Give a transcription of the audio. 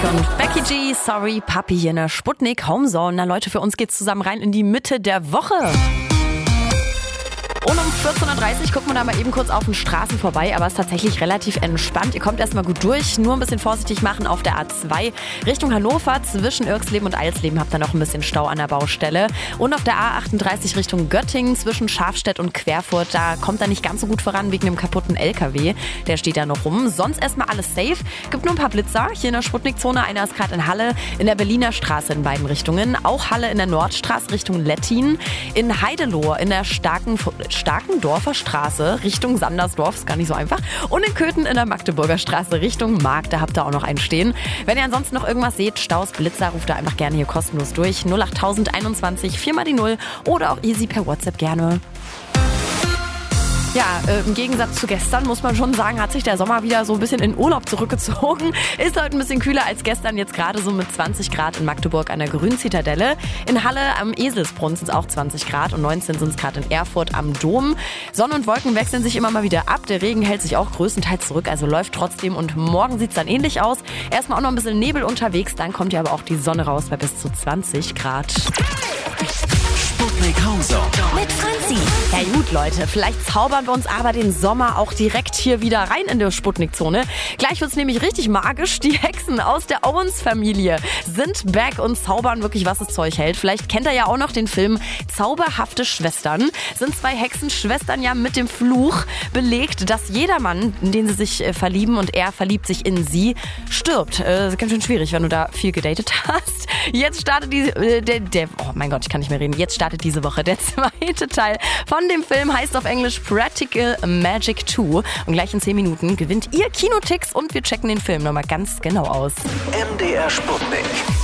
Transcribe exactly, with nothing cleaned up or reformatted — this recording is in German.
Und Becky G, sorry, Papi hier in der Sputnik Homezone. Na Leute, für uns geht's zusammen rein in die Mitte der Woche. Und um vierzehn Uhr dreißig gucken wir da mal eben kurz auf den Straßen vorbei, aber es ist tatsächlich relativ entspannt. Ihr kommt erstmal gut durch, nur ein bisschen vorsichtig machen auf der A zwei Richtung Hannover. Zwischen Irxleben und Eilsleben habt ihr noch ein bisschen Stau an der Baustelle. Und auf der A achtunddreißig Richtung Göttingen zwischen Schafstedt und Querfurt, da kommt er nicht ganz so gut voran wegen dem kaputten L K W. Der steht da noch rum. Sonst erstmal alles safe. Gibt nur ein paar Blitzer hier in der Sputnik-Zone. Einer ist gerade in Halle, in der Berliner Straße in beiden Richtungen. Auch Halle in der Nordstraße Richtung Lettin. In Heidelohr in der starken Starkendorfer Straße Richtung Sandersdorf, ist gar nicht so einfach. Und in Köthen in der Magdeburger Straße Richtung Mark, da habt ihr auch noch einen stehen. Wenn ihr ansonsten noch irgendwas seht, Staus, Blitzer, ruft da einfach gerne hier kostenlos durch. null acht einundzwanzig, vier mal die null oder auch easy per WhatsApp gerne. Ja, äh, im Gegensatz zu gestern muss man schon sagen, hat sich der Sommer wieder so ein bisschen in Urlaub zurückgezogen. Ist heute ein bisschen kühler als gestern, jetzt gerade so mit zwanzig Grad in Magdeburg an der Grünen Zitadelle. In Halle am Eselsbrunn sind es auch zwanzig Grad und neunzehn sind es gerade in Erfurt am Dom. Sonne und Wolken wechseln sich immer mal wieder ab. Der Regen hält sich auch größtenteils zurück, also läuft trotzdem. Und morgen sieht es dann ähnlich aus. Erstmal auch noch ein bisschen Nebel unterwegs, dann kommt ja aber auch die Sonne raus bei bis zu zwanzig Grad. Sputnik Homezone Mit Franzi. Ja gut, Leute, vielleicht zaubern wir uns aber den Sommer auch direkt hier wieder rein in der Sputnik-Zone. Gleich wird's nämlich richtig magisch. Die Hexen aus der Owens-Familie sind back und zaubern wirklich, was das Zeug hält. Vielleicht kennt ihr ja auch noch den Film Zauberhafte Schwestern. Sind zwei Hexenschwestern ja mit dem Fluch belegt, dass jeder Mann, in den sie sich äh, verlieben und er verliebt sich in sie, stirbt. Äh, ist ganz schön schwierig, wenn du da viel gedatet hast. Jetzt startet die, äh, der, der, oh mein Gott, ich kann nicht mehr reden. Jetzt startet diese Woche der zweite Teil von dem Film, heißt auf Englisch Practical Magic zwei. Und gleich in zehn Minuten gewinnt ihr Kinoticks und wir checken den Film nochmal ganz genau aus. M D R Sputnik.